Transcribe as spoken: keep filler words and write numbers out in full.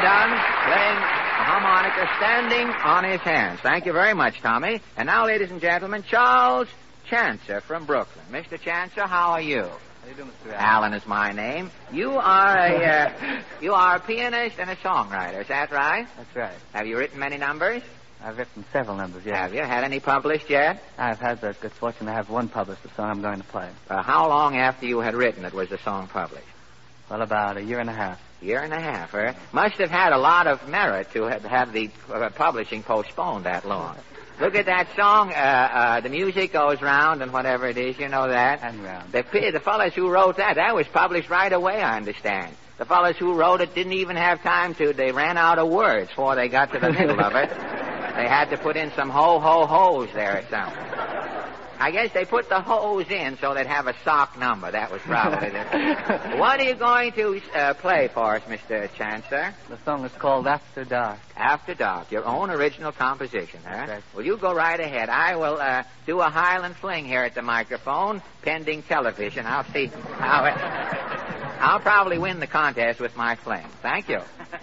done playing the harmonica standing on his hands. Thank you very much, Tommy. And now, ladies and gentlemen, Charles Chancer from Brooklyn. Mister Chancer, how are you? How do you do, Mister Allen? Allen is my name. You are a uh, you are a pianist and a songwriter. Is that right? That's right. Have you written many numbers? I've written several numbers, yes. Have you had any published yet? I've had the good fortune to have one published, the song I'm going to play. Uh, how long after you had written it was the song published? Well, about a year and a half. Year and a half, eh? Must have had a lot of merit to have had the uh, publishing postponed that long. Look at that song. Uh, uh, the music goes round and whatever it is, you know that. And round. The, the fellas who wrote that, that was published right away, I understand. The fellas who wrote it didn't even have time to. They ran out of words before they got to the middle of it. They had to put in some ho, ho, ho's there or something. I guess they put the ho's in so they'd have a sock number. That was probably it. What are you going to uh, play for us, Mister Chancer? The song is called After Dark. After Dark, your own original composition, huh? Right. Well, you go right ahead. I will uh, do a Highland fling here at the microphone, pending television. I'll see how it... I'll probably win the contest with my fling. Thank you.